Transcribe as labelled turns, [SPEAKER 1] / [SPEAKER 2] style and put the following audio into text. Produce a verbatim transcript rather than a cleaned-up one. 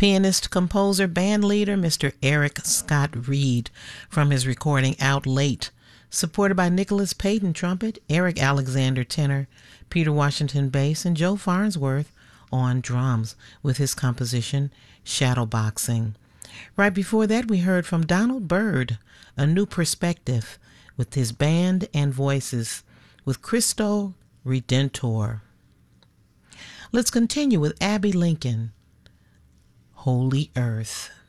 [SPEAKER 1] Pianist, composer, band leader, Mister Eric Scott Reed from his recording Out Late, supported by Nicholas Payton trumpet, Eric Alexander tenor, Peter Washington bass, and Joe Farnsworth on drums with his composition Shadowboxing. Right before that, we heard from Donald Byrd, A New Perspective, with his band and voices with Cristo Redentor. Let's continue with Abbey Lincoln, Holy Earth.